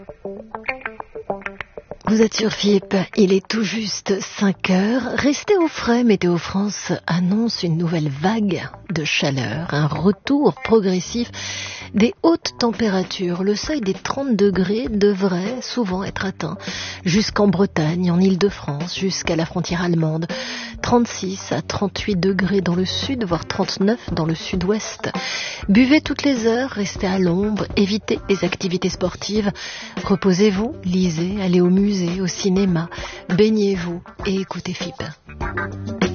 Vous êtes sur FIP, il est tout juste 5 heures. Restez au frais, Météo France annonce une nouvelle vague de chaleur, un retour progressif des hautes températures. Le seuil des 30 degrés devrait souvent être atteint jusqu'en Bretagne, en Île-de-France, jusqu'à la frontière allemande. 36 à 38 degrés dans le sud, voire 39 dans le sud-ouest. Buvez toutes les heures, restez à l'ombre, évitez les activités sportives. Reposez-vous, lisez, allez au musée, au cinéma, baignez-vous et écoutez FIP.